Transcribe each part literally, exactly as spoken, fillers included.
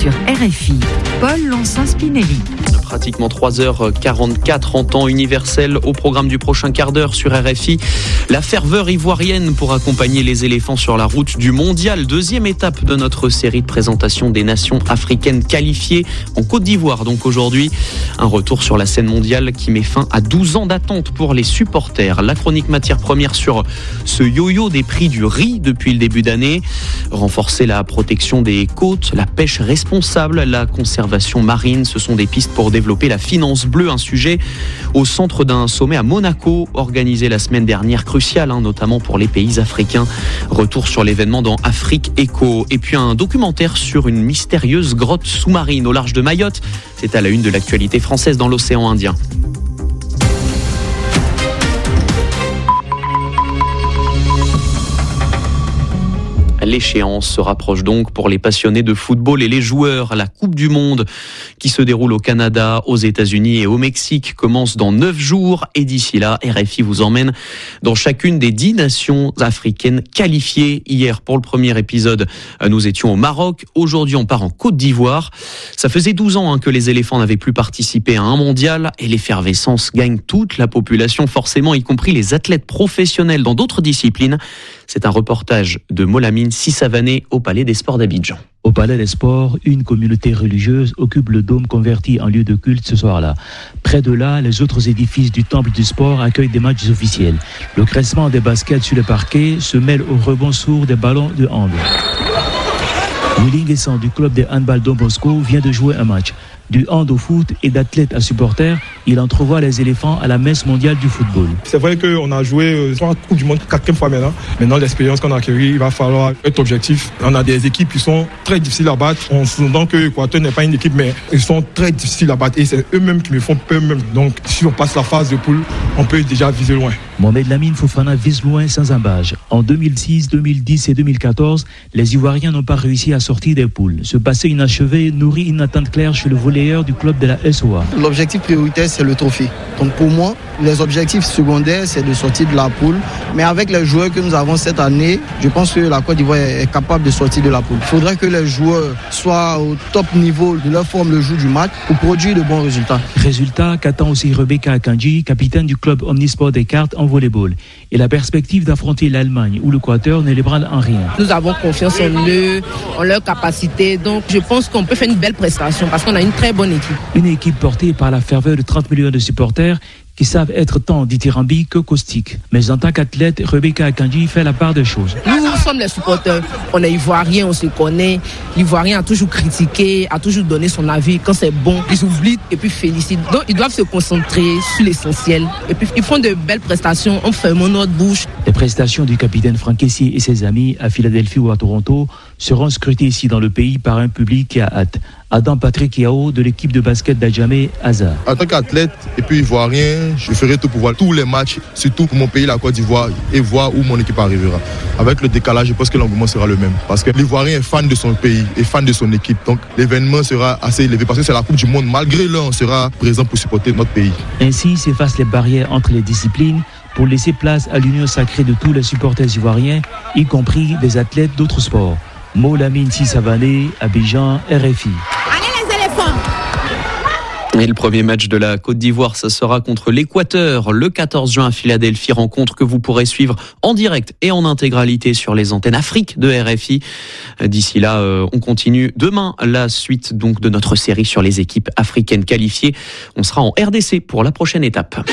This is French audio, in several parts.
sur R F I. Paul Lançin-Spinelli. Pratiquement trois heures quarante-quatre en temps universel au programme du prochain quart d'heure sur R F I. La ferveur ivoirienne pour accompagner les éléphants sur la route du mondial. Deuxième étape de notre série de présentation des nations africaines qualifiées en Côte d'Ivoire. Donc aujourd'hui, un retour sur la scène mondiale qui met fin à douze ans d'attente pour les supporters. La chronique matière première sur ce yo-yo des prix du riz depuis le début d'année. Renforcer la protection des côtes, la pêche responsable, la conservation marine, ce sont des pistes pour développer la finance bleue, un sujet au centre d'un sommet à Monaco, organisé la semaine dernière, crucial, hein, notamment pour les pays africains. Retour sur l'événement dans Afrique Éco. Et puis un documentaire sur une mystérieuse grotte sous-marine au large de Mayotte. C'est à la une de l'actualité française dans l'océan Indien. L'échéance se rapproche donc pour les passionnés de football et les joueurs. La Coupe du Monde qui se déroule au Canada, aux États-Unis et au Mexique commence dans neuf jours. Et d'ici là, R F I vous emmène dans chacune des dix nations africaines qualifiées. Hier, pour le premier épisode, nous étions au Maroc. Aujourd'hui, on part en Côte d'Ivoire. Ça faisait douze ans hein, que les éléphants n'avaient plus participé à un mondial. Et l'effervescence gagne toute la population, forcément, y compris les athlètes professionnels dans d'autres disciplines. C'est un reportage de Molamine Sissavané au Palais des Sports d'Abidjan. Au Palais des Sports, une communauté religieuse occupe le dôme converti en lieu de culte ce soir-là. Près de là, les autres édifices du temple du sport accueillent des matchs officiels. Le crissement des baskets sur le parquet se mêle au rebond sourd des ballons de hand. Willy Nguessan du club de handball Don Bosco vient de jouer un match. Du hand au foot et d'athlètes à supporters, il entrevoit les éléphants à la messe mondiale du football. C'est vrai qu'on a joué trois Coupes du Monde, quatrième fois maintenant. Maintenant, l'expérience qu'on a acquérie, il va falloir être objectif. On a des équipes qui sont très difficiles à battre. On s'entend que l'Équateur n'est pas une équipe, mais ils sont très difficiles à battre. Et c'est eux-mêmes qui me font peur même. Donc, si on passe la phase de poule, on peut déjà viser loin. Mohamed Lamine Fofana vise loin sans embâche. En deux mille six, deux mille dix et deux mille quatorze, les Ivoiriens n'ont pas réussi à sortir des poules. Ce passé inachevé nourrit une attente claire chez le volleyeur du club de la S O A. L'objectif prioritaire, c'est le trophée. Donc pour moi, les objectifs secondaires, c'est de sortir de la poule. Mais avec les joueurs que nous avons cette année, je pense que la Côte d'Ivoire est capable de sortir de la poule. Il faudrait que les joueurs soient au top niveau de leur forme le jour du match pour produire de bons résultats. Résultat qu'attend aussi Rebecca Akanji, capitaine du club Omnisport des cartes en volleyball. Et la perspective d'affronter l'Allemagne ou l'Équateur ne l'ébranle en rien. Nous avons confiance en eux, en leur capacité. Donc je pense qu'on peut faire une belle prestation parce qu'on a une très bonne équipe. Une équipe portée par la ferveur de trente millions de supporters qui savent être tant dithyrambiques que caustiques. Mais en tant qu'athlète, Rebecca Akanji fait la part des choses. Nous sommes les supporters. On est Ivoiriens, on se connaît. L'Ivoirien a toujours critiqué, a toujours donné son avis. Quand c'est bon, ils oublient et puis félicitent. Donc ils doivent se concentrer sur l'essentiel. Et puis ils font de belles prestations en fermant notre bouche. Les prestations du capitaine Franck Kessié et ses amis à Philadelphie ou à Toronto seront scrutées ici dans le pays par un public qui a hâte. Adam Patrick Yao de l'équipe de basket d'Adjamé Hazard. En tant qu'athlète et puis ivoirien, je ferai tout pour voir tous les matchs, surtout pour mon pays, la Côte d'Ivoire, et voir où mon équipe arrivera. Avec le décalage, je pense que l'engouement sera le même. Parce que l'Ivoirien est fan de son pays et fan de son équipe. Donc l'événement sera assez élevé parce que c'est la Coupe du Monde. Malgré l'heure, on sera présent pour supporter notre pays. Ainsi s'effacent les barrières entre les disciplines pour laisser place à l'union sacrée de tous les supporters ivoiriens, y compris des athlètes d'autres sports. Molamine Sissavané, Abidjan, R F I. Et le premier match de la Côte d'Ivoire, ça sera contre l'Équateur le quatorze juin à Philadelphie. Rencontre que vous pourrez suivre en direct et en intégralité sur les antennes Afrique de R F I. D'ici là, euh, on continue demain la suite donc de notre série sur les équipes africaines qualifiées. On sera en R D C pour la prochaine étape.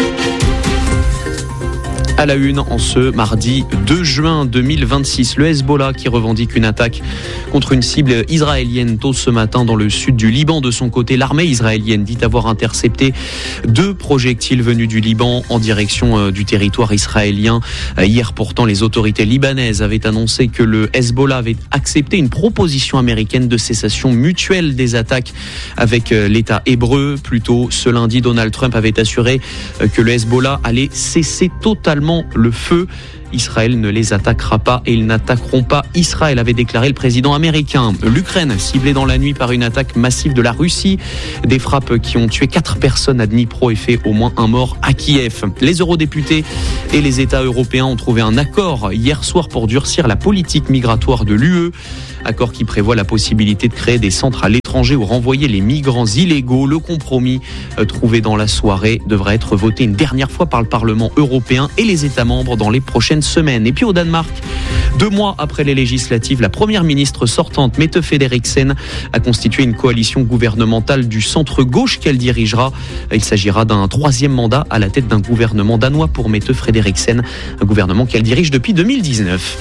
À la une, en ce mardi deux juin deux mille vingt-six, le Hezbollah qui revendique une attaque contre une cible israélienne tôt ce matin dans le sud du Liban. De son côté, l'armée israélienne dit avoir intercepté deux projectiles venus du Liban en direction du territoire israélien. Hier, pourtant, les autorités libanaises avaient annoncé que le Hezbollah avait accepté une proposition américaine de cessation mutuelle des attaques avec l'État hébreu. Plus tôt, ce lundi, Donald Trump avait assuré que le Hezbollah allait cesser totalement le feu. Israël ne les attaquera pas et ils n'attaqueront pas Israël, avait déclaré le président américain. L'Ukraine, ciblée dans la nuit par une attaque massive de la Russie. Des frappes qui ont tué quatre personnes à Dnipro et fait au moins un mort à Kiev. Les eurodéputés et les États européens ont trouvé un accord hier soir pour durcir la politique migratoire de l'U E. Accord qui prévoit la possibilité de créer des centres à l'étranger où renvoyer les migrants illégaux. Le compromis euh, trouvé dans la soirée devrait être voté une dernière fois par le Parlement européen et les États membres dans les prochaines semaines. Et puis au Danemark, deux mois après les législatives, la première ministre sortante, Mette Frederiksen, a constitué une coalition gouvernementale du centre-gauche qu'elle dirigera. Il s'agira d'un troisième mandat à la tête d'un gouvernement danois pour Mette Frederiksen, un gouvernement qu'elle dirige depuis deux mille dix-neuf.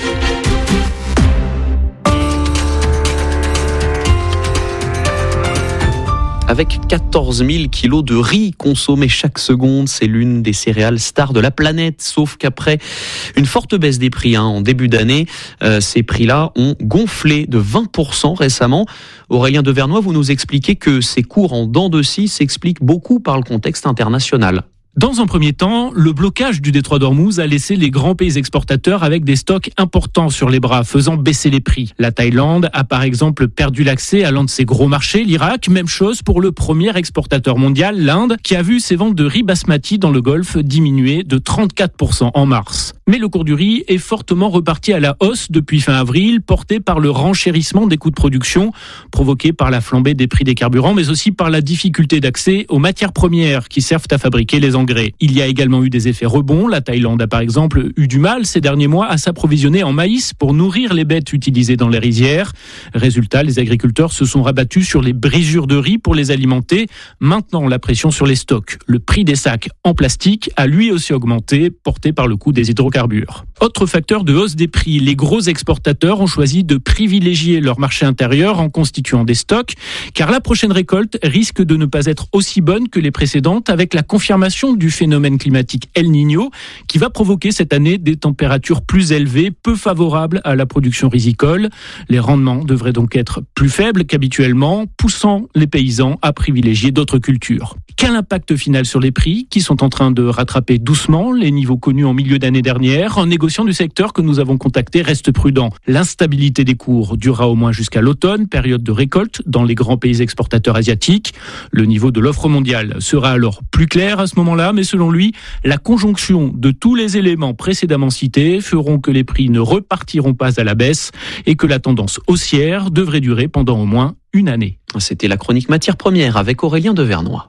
Avec quatorze mille kilos de riz consommés chaque seconde, c'est l'une des céréales stars de la planète. Sauf qu'après une forte baisse des prix hein, en début d'année, euh, ces prix-là ont gonflé de vingt pour cent récemment. Aurélien Devernois, vous nous expliquez que ces cours en dents de scie s'expliquent beaucoup par le contexte international. Dans un premier temps, le blocage du détroit d'Ormuz a laissé les grands pays exportateurs avec des stocks importants sur les bras, faisant baisser les prix. La Thaïlande a par exemple perdu l'accès à l'un de ses gros marchés, l'Irak. Même chose pour le premier exportateur mondial, l'Inde, qui a vu ses ventes de riz basmati dans le Golfe diminuer de trente-quatre pour cent en mars. Mais le cours du riz est fortement reparti à la hausse depuis fin avril, porté par le renchérissement des coûts de production, provoqué par la flambée des prix des carburants, mais aussi par la difficulté d'accès aux matières premières qui servent à fabriquer les engrais. Il y a également eu des effets rebonds. La Thaïlande a par exemple eu du mal ces derniers mois à s'approvisionner en maïs pour nourrir les bêtes utilisées dans les rizières. Résultat, les agriculteurs se sont rabattus sur les brisures de riz pour les alimenter, maintenant la pression sur les stocks. Le prix des sacs en plastique a lui aussi augmenté, porté par le coût des hydrocarbures. Autre facteur de hausse des prix, les gros exportateurs ont choisi de privilégier leur marché intérieur en constituant des stocks, car la prochaine récolte risque de ne pas être aussi bonne que les précédentes, avec la confirmation du phénomène climatique El Niño, qui va provoquer cette année des températures plus élevées, peu favorables à la production rizicole. Les rendements devraient donc être plus faibles qu'habituellement, poussant les paysans à privilégier d'autres cultures. Quel impact final sur les prix, qui sont en train de rattraper doucement les niveaux connus en milieu d'année dernière? Un négociant du secteur que nous avons contacté reste prudent. L'instabilité des cours durera au moins jusqu'à l'automne, période de récolte dans les grands pays exportateurs asiatiques. Le niveau de l'offre mondiale sera alors plus clair à ce moment-là, mais selon lui, la conjonction de tous les éléments précédemment cités feront que les prix ne repartiront pas à la baisse et que la tendance haussière devrait durer pendant au moins une année. C'était la chronique matières premières avec Aurélien Devernois.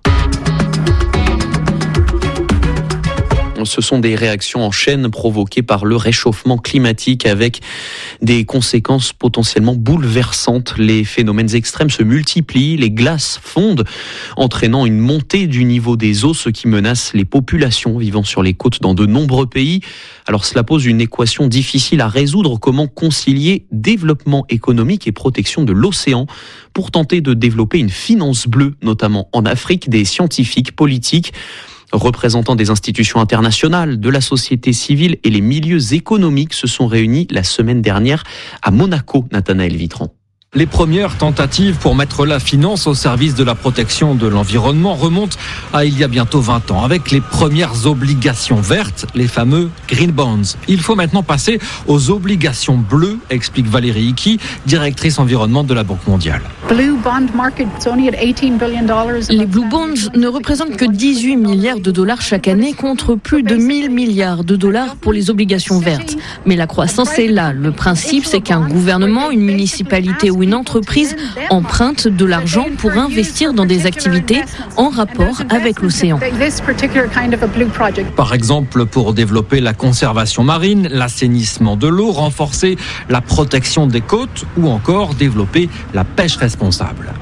Ce sont des réactions en chaîne provoquées par le réchauffement climatique avec des conséquences potentiellement bouleversantes. Les phénomènes extrêmes se multiplient, les glaces fondent, entraînant une montée du niveau des eaux, ce qui menace les populations vivant sur les côtes dans de nombreux pays. Alors cela pose une équation difficile à résoudre. Comment concilier développement économique et protection de l'océan pour tenter de développer une finance bleue, notamment en Afrique? Des scientifiques, politiques, représentants des institutions internationales, de la société civile et les milieux économiques se sont réunis la semaine dernière à Monaco. Nathanaël Vitran. Les premières tentatives pour mettre la finance au service de la protection de l'environnement remontent à il y a bientôt vingt ans, avec les premières obligations vertes, les fameux Green Bonds. Il faut maintenant passer aux obligations bleues, explique Valérie Hickey, directrice environnement de la Banque mondiale. Les Blue Bonds ne représentent que dix-huit milliards de dollars chaque année contre plus de mille milliards de dollars pour les obligations vertes. Mais la croissance est là. Le principe, c'est qu'un gouvernement, une municipalité ou une entreprise emprunte de l'argent pour investir dans des activités en rapport avec l'océan. Par exemple, pour développer la conservation marine, l'assainissement de l'eau, renforcer la protection des côtes ou encore développer la pêche responsable.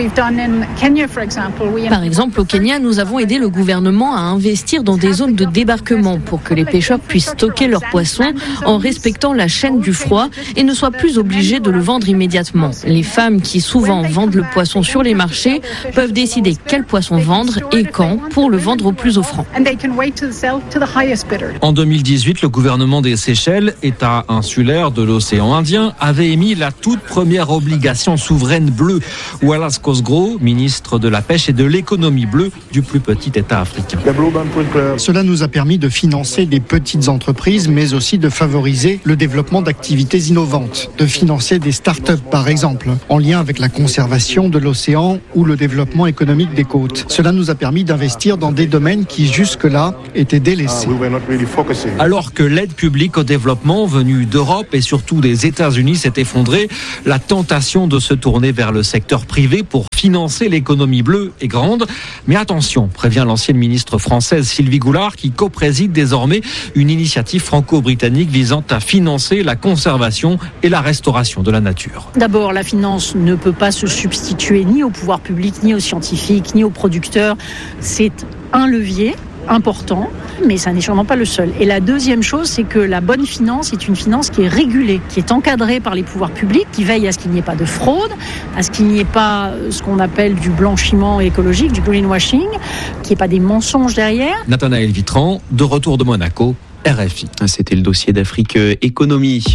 Par exemple, au Kenya, nous avons aidé le gouvernement à investir dans des zones de débarquement pour que les pêcheurs puissent stocker leurs poissons en respectant la chaîne du froid et ne soient plus obligés de le vendre immédiatement. développement. Les femmes qui souvent vendent le poisson sur les marchés peuvent décider quel poisson vendre et quand pour le vendre au plus offrant. En deux mille dix-huit, le gouvernement des Seychelles, État insulaire de l'océan Indien, avait émis la toute première obligation souveraine bleue. Wallace Cosgrove, ministre de la Pêche et de l'économie bleue du plus petit État africain. Cela nous a permis de financer des petites entreprises, mais aussi de favoriser le développement d'activités innovantes, de financer des start-up par exemple, en lien avec la conservation de l'océan ou le développement économique des côtes. Cela nous a permis d'investir dans des domaines qui jusque-là étaient délaissés. Alors que l'aide publique au développement venue d'Europe et surtout des États-Unis s'est effondrée, la tentation de se tourner vers le secteur privé pour financer l'économie bleue est grande. Mais attention, prévient l'ancienne ministre française Sylvie Goulard, qui co-préside désormais une initiative franco-britannique visant à financer la conservation et la restauration de la nature. D'abord, la finance ne peut pas se substituer ni au pouvoir public, ni aux scientifiques, ni aux producteurs. C'est un levier important, mais ça n'est sûrement pas le seul. Et la deuxième chose, c'est que la bonne finance est une finance qui est régulée, qui est encadrée par les pouvoirs publics, qui veille à ce qu'il n'y ait pas de fraude, à ce qu'il n'y ait pas ce qu'on appelle du blanchiment écologique, du greenwashing, qu'il n'y ait pas des mensonges derrière. Nathanaël Vitran, de retour de Monaco, R F I. C'était le dossier d'Afrique Économie.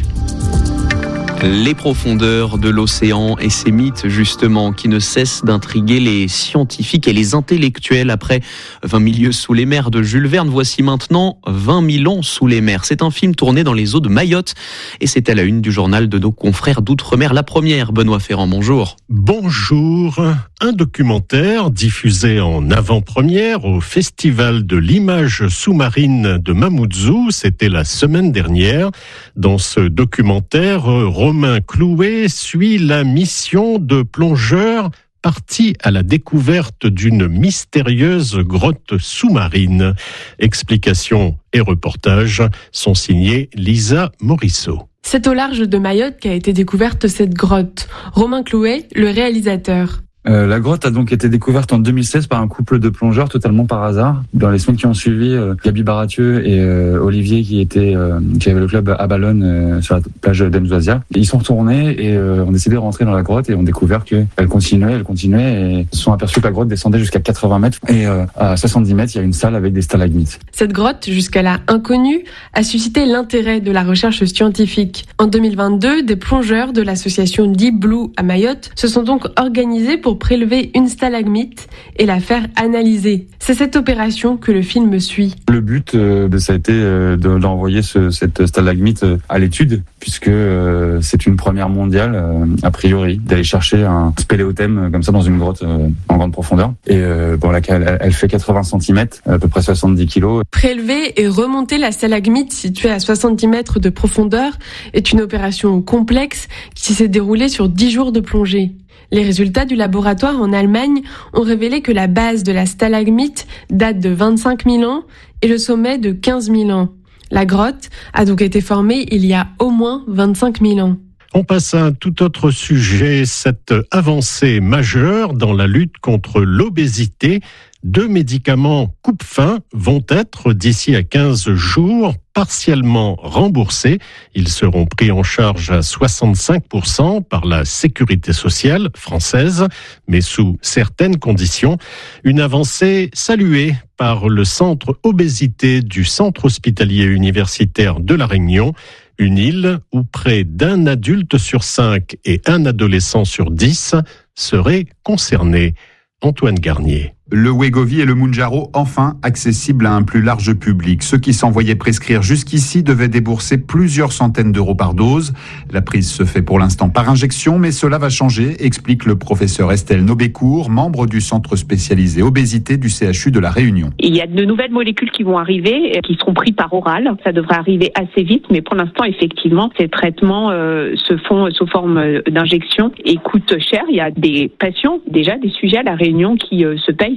Les profondeurs de l'océan et ces mythes justement qui ne cessent d'intriguer les scientifiques et les intellectuels. Après vingt mille lieues sous les mers de Jules Verne, voici maintenant vingt mille ans sous les mers. C'est un film tourné dans les eaux de Mayotte et c'est à la une du journal de nos confrères d'Outre-mer. La première, Benoît Ferrand, bonjour. Bonjour. Un documentaire diffusé en avant-première au Festival de l'image sous-marine de Mamoudzou, c'était la semaine dernière. Dans ce documentaire, Romain Clouet suit la mission de plongeurs partis à la découverte d'une mystérieuse grotte sous-marine. Explications et reportages sont signés Lisa Morisseau. C'est au large de Mayotte qu'a été découverte cette grotte. Romain Clouet, le réalisateur. Euh, la grotte a donc été découverte en deux mille seize par un couple de plongeurs totalement par hasard. Dans les semaines qui ont suivi, euh, Gabi Baratieux et euh, Olivier qui étaient euh, qui avait le club à Ballonne euh, sur la plage d'Emzouazia, ils sont retournés et euh, ont décidé de rentrer dans la grotte et ont découvert que elle continuait, elle continuait et se sont aperçus que la grotte descendait jusqu'à quatre-vingts mètres et euh, à soixante-dix mètres, il y a une salle avec des stalagmites. Cette grotte, jusqu'à-là inconnue, a suscité l'intérêt de la recherche scientifique. En deux mille vingt-deux, des plongeurs de l'association Deep Blue à Mayotte se sont donc organisés pour prélever une stalagmite et la faire analyser. C'est cette opération que le film suit. Le but, euh, ça a été euh, de, d'envoyer ce, cette stalagmite euh, à l'étude, puisque euh, c'est une première mondiale, euh, a priori, d'aller chercher un spéléothème euh, comme ça dans une grotte euh, en grande profondeur. Et euh, bon, laquelle elle, elle fait quatre-vingts centimètres, à peu près soixante-dix kilos. Prélever et remonter la stalagmite située à soixante-dix mètres de profondeur est une opération complexe qui s'est déroulée sur dix jours de plongée. Les résultats du laboratoire en Allemagne ont révélé que la base de la stalagmite date de vingt-cinq mille ans et le sommet de quinze mille ans. La grotte a donc été formée il y a au moins vingt-cinq mille ans. On passe à un tout autre sujet, cette avancée majeure dans la lutte contre l'obésité. Deux médicaments coupe-faim vont être, d'ici à quinze jours, partiellement remboursés. Ils seront pris en charge à soixante-cinq pour cent par la Sécurité sociale française, mais sous certaines conditions. Une avancée saluée par le centre obésité du Centre hospitalier universitaire de La Réunion, une île où près d'un adulte sur cinq et un adolescent sur dix seraient concernés. Antoine Garnier. Le Wegovy et le Mounjaro, enfin accessibles à un plus large public. Ceux qui s'en voyaient prescrire jusqu'ici devaient débourser plusieurs centaines d'euros par dose. La prise se fait pour l'instant par injection, mais cela va changer, explique le professeur Estelle Nobécourt, membre du centre spécialisé obésité du C H U de La Réunion. Il y a de nouvelles molécules qui vont arriver, qui seront prises par oral. Ça devrait arriver assez vite, mais pour l'instant, effectivement, ces traitements euh, se font sous forme d'injection et coûtent cher. Il y a des patients, déjà des sujets à La Réunion qui euh, se payent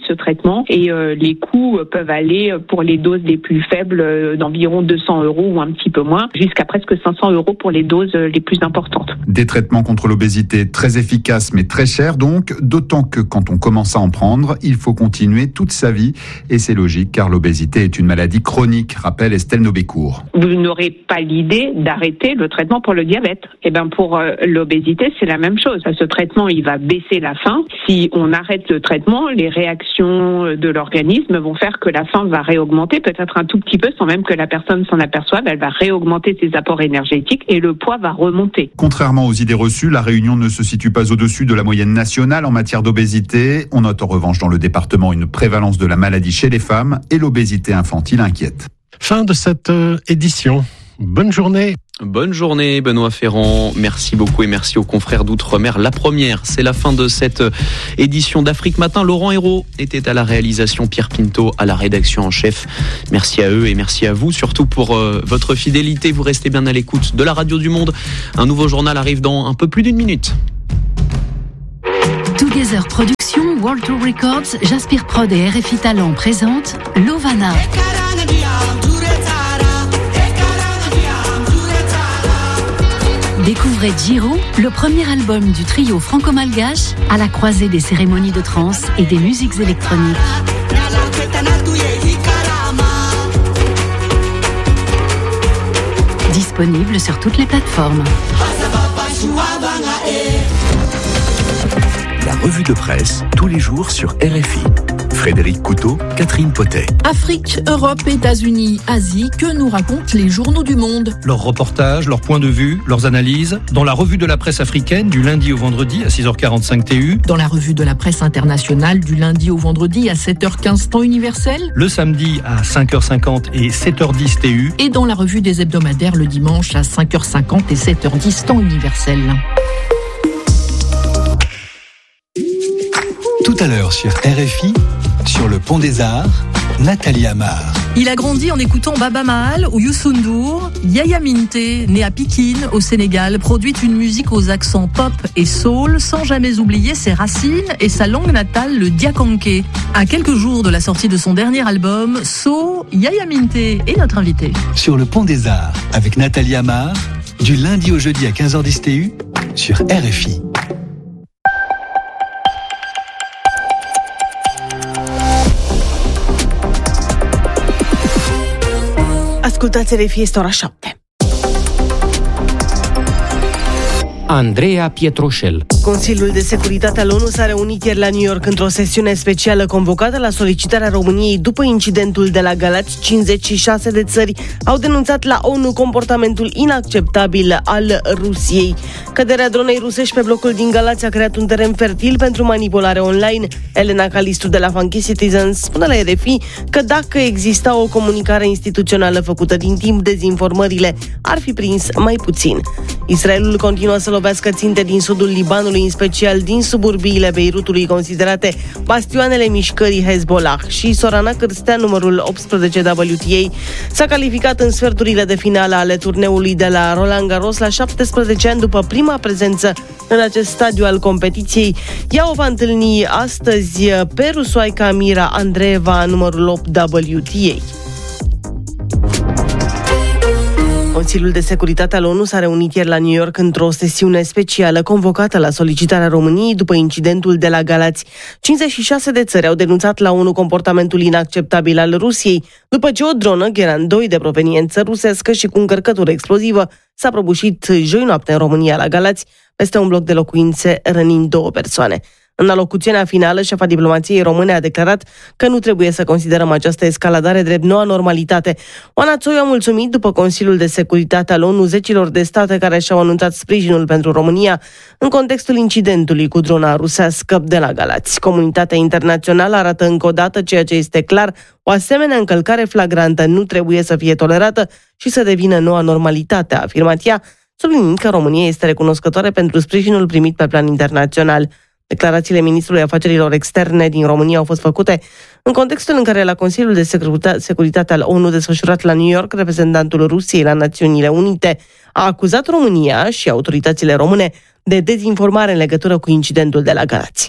ce traitement et euh, les coûts peuvent aller pour les doses les plus faibles euh, d'environ deux cents euros ou un petit peu moins, jusqu'à presque cinq cents euros pour les doses les plus importantes. Des traitements contre l'obésité très efficaces mais très chers donc, d'autant que quand on commence à en prendre, il faut continuer toute sa vie et c'est logique car l'obésité est une maladie chronique, rappelle Estelle Nobécourt. Vous n'aurez pas l'idée d'arrêter le traitement pour le diabète. Et ben pour euh, l'obésité, c'est la même chose. Ce traitement, il va baisser la faim. Si on arrête le traitement, les réactions de l'organisme vont faire que la faim va réaugmenter, peut-être un tout petit peu sans même que la personne s'en aperçoive. Elle va réaugmenter ses apports énergétiques et le poids va remonter. Contrairement aux idées reçues, la Réunion ne se situe pas au-dessus de la moyenne nationale en matière d'obésité. On note en revanche dans le département une prévalence de la maladie chez les femmes et l'obésité infantile inquiète. Fin de cette euh, édition. Bonne journée. Bonne journée Benoît Ferrand, merci beaucoup et merci aux confrères d'Outre-mer. La première, c'est la fin de cette édition d'Afrique Matin. Laurent Hérault était à la réalisation, Pierre Pinto à la rédaction en chef. Merci à eux et merci à vous, surtout pour euh, votre fidélité. Vous restez bien à l'écoute de la Radio du Monde. Un nouveau journal arrive dans un peu plus d'une minute. Together Productions, World Tour Records, Jaspir Prod et R F I Talent présentent Lovana. Découvrez Giro, le premier album du trio franco-malgache à la croisée des cérémonies de trance et des musiques électroniques. Disponible sur toutes les plateformes. La revue de presse, tous les jours sur R F I. Frédéric Couteau, Catherine Potet. Afrique, Europe, États-Unis, Asie, que nous racontent les journaux du monde? Leurs reportages, leurs points de vue, leurs analyses, dans la revue de la presse africaine du lundi au vendredi à six heures quarante-cinq T U. Dans la revue de la presse internationale du lundi au vendredi à sept heures quinze temps universel. Le samedi à cinq heures cinquante et sept heures dix T U. Et dans la revue des hebdomadaires le dimanche à cinq heures cinquante et sept heures dix temps universel. Tout à l'heure sur R F I, sur le Pont des Arts, Nathalie Amar. Il a grandi en écoutant Baba Maal ou Youssou N'Dour. Yaya Minte, né à Pikine, au Sénégal, produit une musique aux accents pop et soul, sans jamais oublier ses racines et sa langue natale, le diakanké. À quelques jours de la sortie de son dernier album, So, Yaya Minte est notre invité. Sur le Pont des Arts, avec Nathalie Amar, du lundi au jeudi à quinze heures dix T U, sur R F I. Ascultați R F I, este ora șapte. Andreea Pietroșel. Consiliul de Securitate al O N U s-a reunit ieri la New York într-o sesiune specială convocată la solicitarea României după incidentul de la Galați. cincizeci și șase de țări au denunțat la O N U comportamentul inacceptabil al Rusiei. Căderea dronei rusești pe blocul din Galați a creat un teren fertil pentru manipulare online. Elena Calistru de la Funky Citizens spune la R F I că dacă exista o comunicare instituțională făcută din timp, dezinformările ar fi prins mai puțin. Israelul continuă să lovească ținte din sudul Libanului, în special din suburbiile Beirutului, considerate bastioanele mișcării Hezbollah. Și Sorana Cârstea, numărul optsprezece W T A, s-a calificat în sferturile de finală ale turneului de la Roland Garros la șaptesprezece ani după prima prezență în acest stadiu al competiției. Ea o va întâlni astăzi pe rusoaica Mira Andreeva, numărul opt W T A. Consiliul de Securitate al O N U s-a reunit ieri la New York într-o sesiune specială convocată la solicitarea României după incidentul de la Galați. cincizeci și șase de țări au denunțat la O N U comportamentul inacceptabil al Rusiei, după ce o dronă Gheran doi de proveniență rusească și cu încărcătură explozivă s-a prăbușit joi noapte în România la Galați, peste un bloc de locuințe, rănind două persoane. În alocuțiunea finală, șefa diplomației române a declarat că nu trebuie să considerăm această escaladare drept noua normalitate. Oana Țoiu a mulțumit după Consiliul de Securitate al O N U zecilor de state care și-au anunțat sprijinul pentru România în contextul incidentului cu drona rusească de la Galați. Comunitatea internațională arată încă o dată ceea ce este clar: o asemenea încălcare flagrantă nu trebuie să fie tolerată și să devină noua normalitate, a afirmat ea, subliniind că România este recunoscătoare pentru sprijinul primit pe plan internațional. Declarațiile ministrului afacerilor externe din România au fost făcute în contextul în care la Consiliul de Securitate al O N U desfășurat la New York, reprezentantul Rusiei la Națiunile Unite a acuzat România și autoritățile române de dezinformare în legătură cu incidentul de la Galați.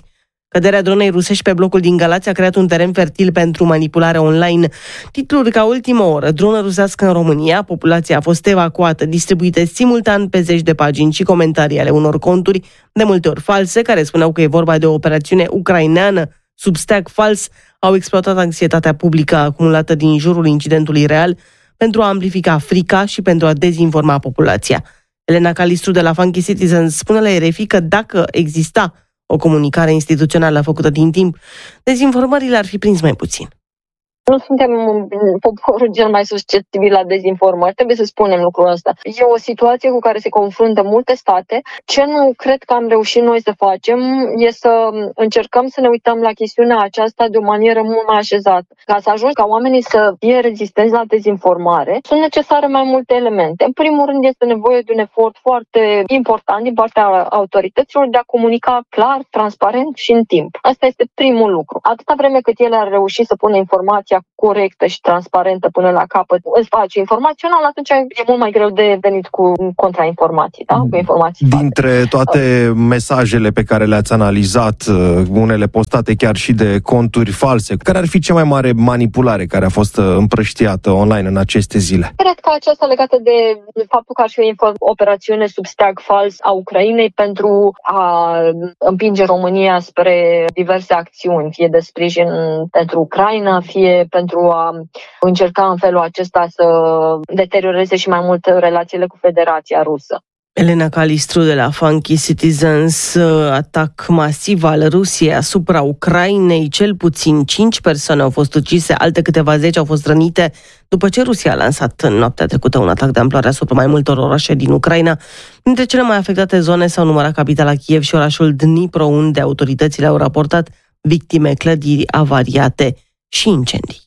Căderea dronei rusești pe blocul din Galați a creat un teren fertil pentru manipulare online. Titluri ca ultimă oră, dronă rusească în România, populația a fost evacuată, distribuite simultan pe zeci de pagini și comentarii ale unor conturi, de multe ori false, care spuneau că e vorba de o operațiune ucraineană sub steag fals, au exploatat anxietatea publică acumulată din jurul incidentului real pentru a amplifica frica și pentru a dezinforma populația. Elena Calistru de la Funky Citizens spune la R F I că dacă exista o comunicare instituțională făcută din timp, dezinformările ar fi prins mai puțin. Nu suntem poporul cel mai susceptibil la dezinformări, trebuie să spunem lucrul ăsta. E o situație cu care se confruntă multe state. Ce nu cred că am reușit noi să facem e să încercăm să ne uităm la chestiunea aceasta de o manieră mult mai așezată. Ca să ajung ca oamenii să fie rezistenți la dezinformare, sunt necesare mai multe elemente. În primul rând este nevoie de un efort foarte important din partea autorităților de a comunica clar, transparent și în timp. Asta este primul lucru. Atâta vreme cât ele ar reuși să pună informația corectă și transparentă până la capăt în spațiu informațional, atunci e mult mai greu de venit cu contrainformații, da? Cu informații. Dintre toate mesajele pe care le-ați analizat, unele postate chiar și de conturi false, care ar fi cea mai mare manipulare care a fost împrăștiată online în aceste zile? Cred că aceasta legată de faptul că ar fi o operațiune sub steag fals a Ucrainei pentru a împinge România spre diverse acțiuni, fie de sprijin pentru Ucraina, fie pentru a încerca în felul acesta să deterioreze și mai mult relațiile cu Federația Rusă. Elena Calistru de la Funky Citizens. Atac masiv al Rusiei asupra Ucrainei. Cel puțin cinci persoane au fost ucise, alte câteva zeci au fost rănite după ce Rusia a lansat în noaptea trecută un atac de amploare asupra mai multor orașe din Ucraina. Dintre cele mai afectate zone s-au numărat capitala Kiev și orașul Dnipro, unde autoritățile au raportat victime, clădiri avariate și incendii.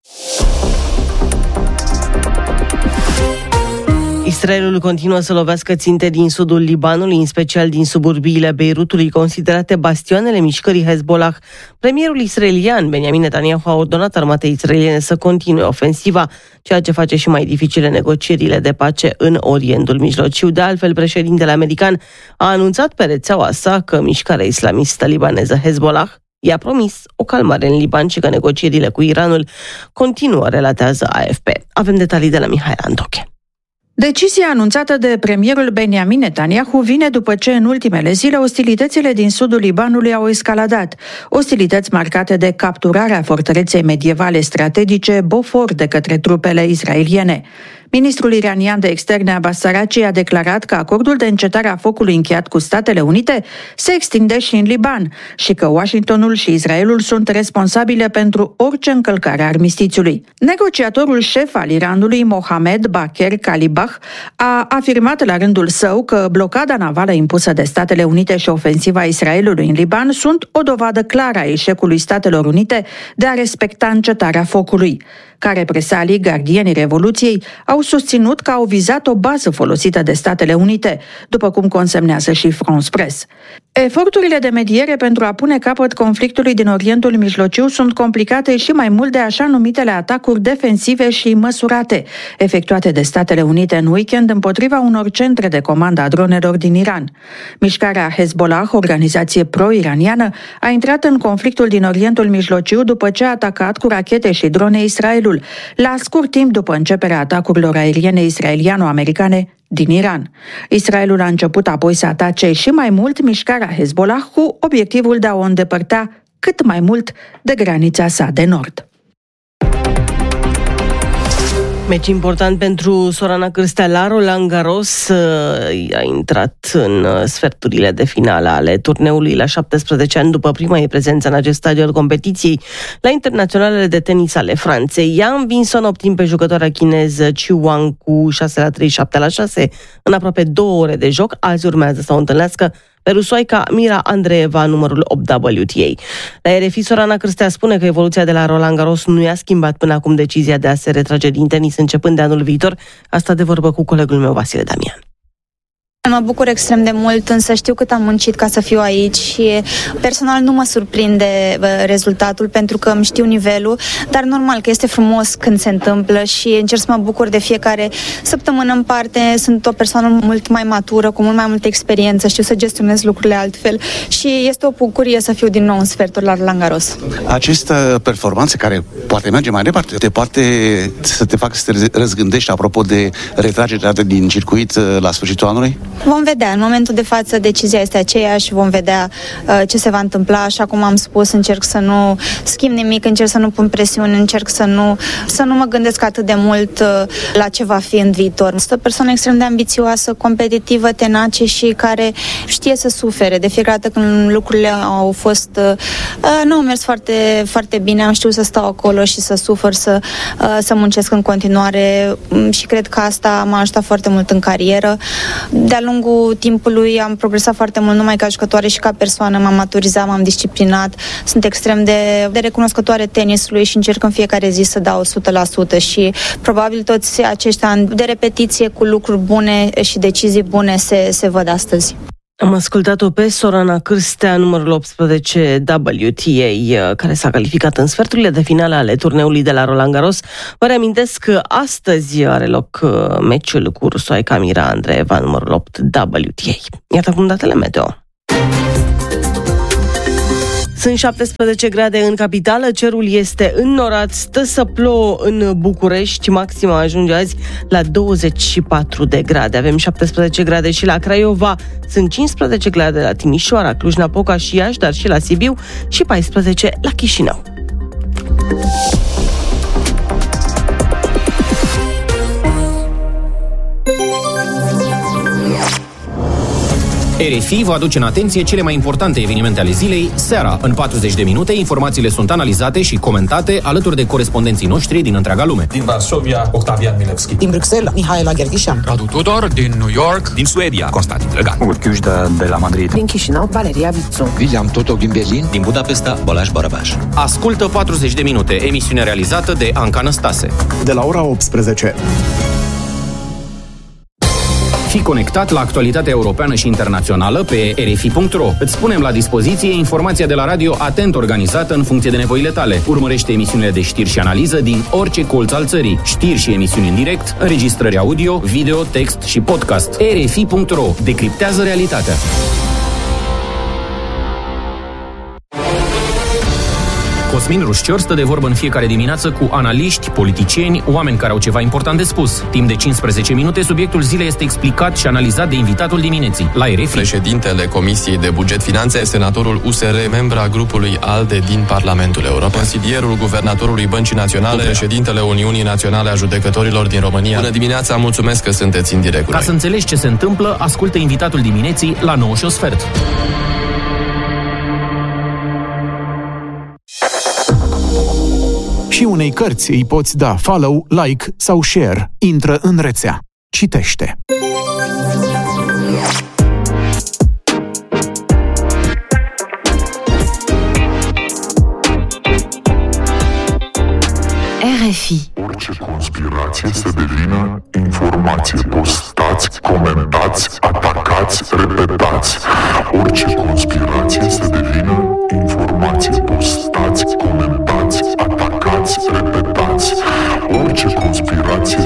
Israelul continuă să lovească ținte din sudul Libanului, în special din suburbiile Beirutului, considerate bastioanele mișcării Hezbollah. Premierul israelian Benjamin Netanyahu a ordonat armatei israeliene să continue ofensiva, ceea ce face și mai dificile negocierile de pace în Orientul Mijlociu. De altfel, președintele american a anunțat pe rețeaua sa că mișcarea islamistă libaneză Hezbollah i-a promis o calmare în Liban și că negocierile cu Iranul continuă, relatează A F P. Avem detalii de la Mihai Antoche. Decizia anunțată de premierul Benjamin Netanyahu vine după ce în ultimele zile ostilitățile din sudul Libanului au escaladat. Ostilități marcate de capturarea fortăreței medievale strategice Bofor de către trupele israeliene. Ministrul iranian de externe Abbas Araghchi a declarat că acordul de încetare a focului încheiat cu Statele Unite se extinde și în Liban și că Washingtonul și Israelul sunt responsabile pentru orice încălcare a armistițiului. Negociatorul șef al Iranului, Mohamed Baker Kalibah, a afirmat la rândul său că blocada navală impusă de Statele Unite și ofensiva Israelului în Liban sunt o dovadă clară a eșecului Statelor Unite de a respecta încetarea focului. Ca represalii, gardienii Revoluției au susținut că au vizat o bază folosită de Statele Unite, după cum consemnează și France Press. Eforturile de mediere pentru a pune capăt conflictului din Orientul Mijlociu sunt complicate și mai mult de așa numitele atacuri defensive și măsurate, efectuate de Statele Unite în weekend împotriva unor centre de comandă a dronelor din Iran. Mișcarea Hezbollah, organizație pro-iraniană, a intrat în conflictul din Orientul Mijlociu după ce a atacat cu rachete și drone Israelul, la scurt timp după începerea atacurilor aeriene israeliano-americane din Iran. Israelul a început apoi să atace și mai mult mișcarea Hezbollah cu obiectivul de a o îndepărta cât mai mult de granița sa de nord. Meci important pentru Sorana Cârstea la Roland Garros. A intrat în sferturile de finală ale turneului la șaptesprezece ani după prima ei prezență în acest stadiu al competiției la internaționalele de tenis ale Franței. Ea a învins-o în opt timp pe jucătoarea chineză Qiu Wang cu șase la trei, șapte la șase în aproape două ore de joc. Azi urmează să o întâlnească pe rusoaica Mira Andreeva, numărul opt W T A. La R F I, Sorana Cârstea spune că evoluția de la Roland Garros nu i-a schimbat până acum decizia de a se retrage din tenis începând de anul viitor. Asta de vorbă cu colegul meu Vasile Damian. Mă bucur extrem de mult, însă știu cât am muncit ca să fiu aici și personal nu mă surprinde rezultatul pentru că îmi știu nivelul, dar normal că este frumos când se întâmplă și încerc să mă bucur de fiecare săptămână în parte. Sunt o persoană mult mai matură, cu mult mai multă experiență, știu să gestionez lucrurile altfel și este o bucurie să fiu din nou în sferturi la Roland Garros. Această performanță care poate merge mai departe, te poate să te facă să te răzgândești apropo de retragerea din circuit la sfârșitul anului? Vom vedea. În momentul de față decizia este aceeași, vom vedea uh, ce se va întâmpla. Așa cum am spus, încerc să nu schimb nimic, încerc să nu pun presiuni, încerc să nu, să nu mă gândesc atât de mult uh, la ce va fi în viitor. Sunt o persoană extrem de ambițioasă, competitivă, tenace și care știe să sufere. De fiecare dată când lucrurile au fost uh, nu au mers foarte, foarte bine, am știut să stau acolo și să sufăr, să, uh, să muncesc în continuare și cred că asta m-a ajutat foarte mult în carieră. De-a lungul timpului am progresat foarte mult, numai ca jucătoare și ca persoană, m-am maturizat, m-am disciplinat, sunt extrem de, de recunoscătoare tenisului și încerc în fiecare zi să dau o sută la sută și probabil toți acești ani de repetiție cu lucruri bune și decizii bune se, se văd astăzi. Am ascultat-o pe Sorana Cârstea, numărul optsprezece W T A, care s-a calificat în sferturile de finale ale turneului de la Roland Garros. Vă reamintesc că astăzi are loc meciul cu Rusoaica Mira Andreeva, numărul opt W T A. Iată acum datele meteo. Sunt șaptesprezece grade în capitală, cerul este înnorat, stă să plouă în București, maxima ajunge azi la douăzeci și patru de grade. Avem șaptesprezece grade și la Craiova, sunt cincisprezece grade la Timișoara, Cluj-Napoca și Iași, dar și la Sibiu și paisprezece la Chișinău. R F I vă aduce în atenție cele mai importante evenimente ale zilei, seara. În patruzeci de minute, informațiile sunt analizate și comentate alături de corespondenții noștri din întreaga lume. Din Varsovia, Octavian Milevski. Din Bruxelles, Mihaela Gherghișan. Radu Tudor, din New York. Din Suedia, Constantin Drăgan. Urchiușda de la Madrid. Din Chișinău, Valeria Vițu. William Totok din Berlin. Din Budapesta, Balázs Barabás. Ascultă patruzeci de minute, emisiune realizată de Anca Năstase. De la ora optsprezece. Fii conectat la actualitatea europeană și internațională pe r f i punct r o. Îți punem la dispoziție informația de la radio atent organizată în funcție de nevoile tale. Urmărește emisiunile de știri și analiză din orice colț al țării. Știri și emisiuni în direct, înregistrări audio, video, text și podcast. r f i punct r o. Decriptează realitatea. Cosmin Rușcior stă de vorbă în fiecare dimineață cu analiști, politicieni, oameni care au ceva important de spus. Timp de cincisprezece minute, subiectul zilei este explicat și analizat de invitatul dimineții. La R F I. Președintele Comisiei de Buget Finanțe, senatorul U S R, membra grupului ALDE din Parlamentul European, consilierul guvernatorului Băncii Naționale, președintele Uniunii Naționale a Judecătorilor din România. Bună dimineața, mulțumesc că sunteți în direct cu noi. Ca să înțelegi ce se întâmplă, ascultă invitatul dimineții la nouă și un sfert. Și unei cărți îi poți da follow, like sau share. Intră în rețea. Citește. R F I. Orice conspirație să devină informație. Postați, comentați, atacați, repetați. Orice conspirație să devină